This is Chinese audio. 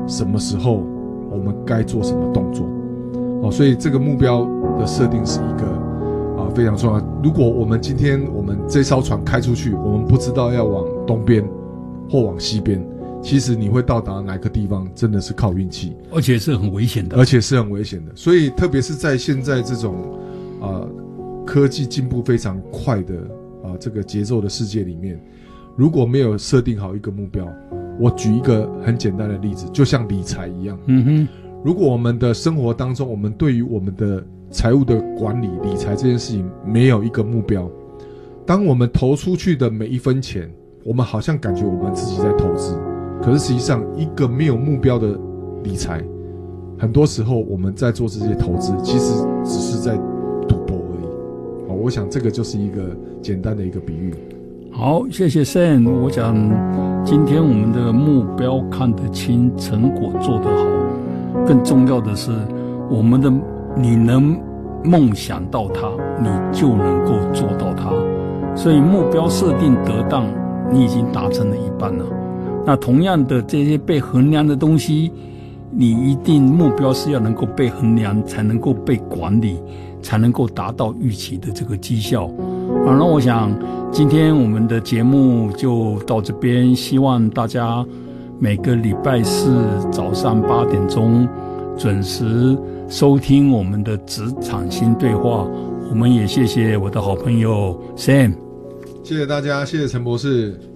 什么时候我们该做什么动作。所以这个目标的设定是一个非常重要。如果我们今天我们这艘船开出去，我们不知道要往东边或往西边，其实你会到达哪个地方真的是靠运气， 而且是很危险的。 所以特别是在现在这种科技进步非常快的这个节奏的世界里面，如果没有设定好一个目标，我举一个很简单的例子，就像理财一样。如果我们的生活当中，我们对于我们的财务的管理、理财这件事情没有一个目标，当我们投出去的每一分钱，我们好像感觉我们自己在投资，可是实际上一个没有目标的理财，很多时候我们在做这些投资，其实只是在赌博而已。我想这个就是一个简单的一个比喻。 好，谢谢 Sam。 我想今天我们的目标看得清，成果做得好，更重要的是你能梦想到它，你就能够做到它。所以目标设定得当，你已经达成了一半了。那同样的，这些被衡量的东西，你一定目标是要能够被衡量，才能够被管理，才能够达到预期的这个绩效。好，那我想今天我们的节目就到这边，希望大家每个礼拜四早上8点钟准时收听我们的职场新对话。我们也谢谢我的好朋友 Sam。 谢谢大家，谢谢陈博士。